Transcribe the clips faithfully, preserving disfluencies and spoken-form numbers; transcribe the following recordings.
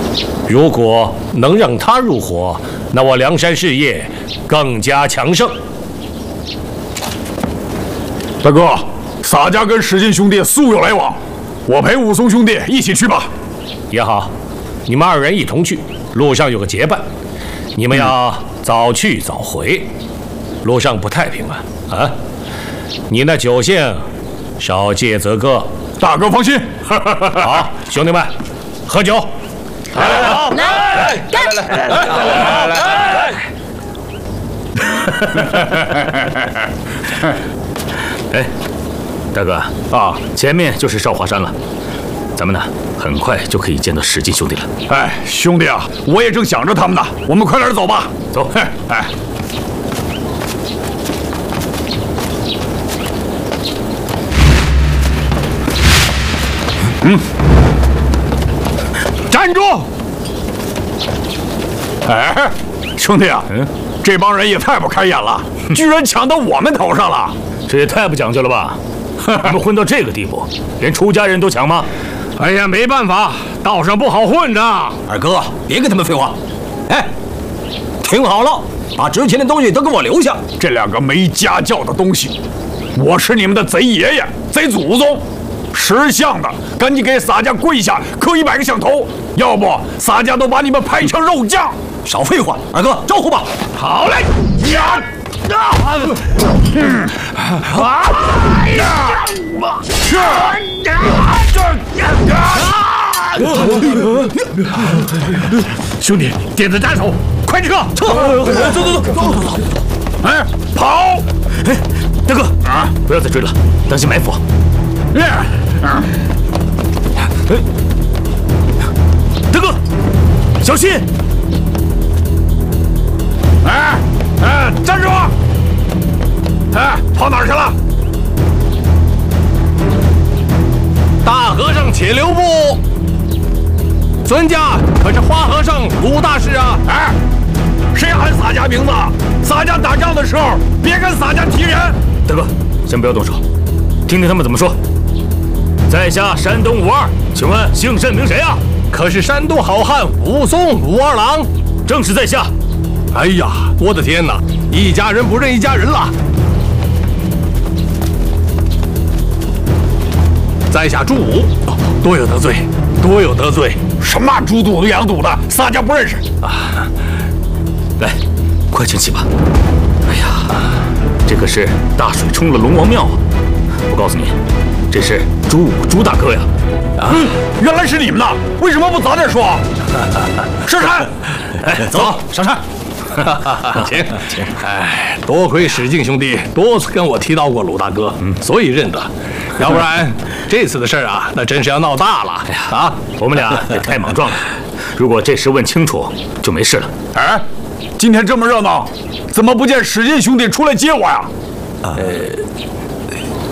如果能让他入伙，那我梁山事业更加强盛。 大哥，洒家跟史进兄弟素有来往，我陪武松兄弟一起去吧。 也好，你们二人一同去，路上有个结伴，你们要早去早回，路上不太平啊啊！你那酒性少戒则个。 大哥放心。 好，兄弟们，喝酒。来来来， 来，干！来来来来来来！哎，大哥啊，前面就是少华山了，咱们呢很快就可以见到史进兄弟了。 哎，兄弟啊，我也正想着他们呢，我们快点走吧。 走。 哎。嗯，站住！哎，兄弟啊，嗯，这帮人也太不开眼了，居然抢到我们头上了， 这也太不讲究了吧！你们混到这个地步，连出家人都抢吗？ 哎呀，没办法，道上不好混的。 二哥，别跟他们废话。哎，听好了，把值钱的东西都给我留下。 这两个没家教的东西，我是你们的贼爷爷、贼祖宗。识相的，赶紧给洒家跪下，磕一百个响头，要不洒家都把你们拍成肉酱。 少废话，二哥招呼吧。 好嘞！呀！啊！嗯！啊！呀！是！兄弟，点子扎手，快撤！ 撤！走走走走走走！ 哎，跑！ 哎，大哥啊，不要再追了，当心埋伏。 哎，啊！ 哎，大哥，小心！ 哎哎，站住！哎，跑哪儿去了？ 大和尚且留步！尊驾可是花和尚鲁大师啊！ 哎，谁喊洒家名字？洒家打仗的时候，别跟洒家提人。 大哥，先不要动手，听听他们怎么说。在下山东武二，请问姓甚名谁啊？ 可是山东好汉武松武二郎， 正是在下。 哎呀，我的天哪！一家人不认一家人了。在下朱武，多有得罪，多有得罪。 什么猪肚子羊肚的，洒家不认识啊！来，快请起吧。哎呀，这可是大水冲了龙王庙啊！我告诉你，这是朱武朱大哥呀！ 啊，嗯，原来是你们呐！为什么不早点说？上山！ 哎，走，上山。 请请，哎，多亏史进兄弟多次跟我提到过鲁大哥，嗯，所以认得，要不然这次的事儿啊，那真是要闹大了。 哎呀，啊，我们俩也太莽撞了，如果这时问清楚，就没事了。 哎，今天这么热闹，怎么不见史进兄弟出来接我呀？ 呃，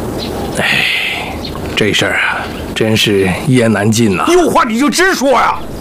哎，这事儿啊，真是一言难尽呐。 有话你就直说呀。